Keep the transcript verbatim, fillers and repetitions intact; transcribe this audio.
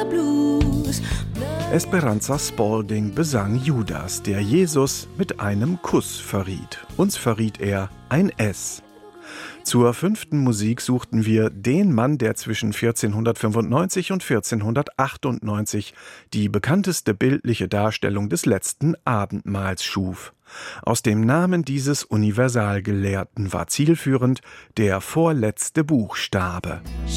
Esperanza Spalding besang Judas, der Jesus mit einem Kuss verriet. Uns verriet er ein S. Zur fünften Musik suchten wir den Mann, der zwischen vierzehnhundertfünfundneunzig und vierzehnhundertachtundneunzig die bekannteste bildliche Darstellung des letzten Abendmahls schuf. Aus dem Namen dieses Universalgelehrten war zielführend der vorletzte Buchstabe.